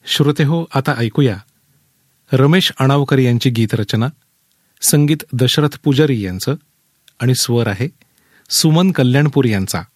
श्रोतेहो, आता ऐकूया रमेश अणावकर यांची गीतरचना, संगीत दशरथ पुजारी यांचं आणि स्वर आहे सुमन कल्याणपूर यांचा.